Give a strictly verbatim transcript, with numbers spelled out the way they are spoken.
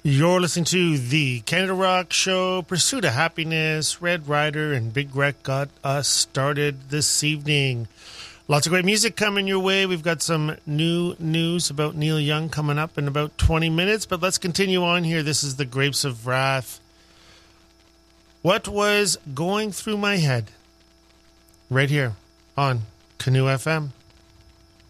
You're listening to the Canada Rock Show, Pursuit of Happiness. Red Rider and Big Wreck got us started this evening. Lots of great music coming your way. We've got some new news about Neil Young coming up in about twenty minutes, but let's continue on here. This is the Grapes of Wrath. What was going through my head? Right here on Canoe F M.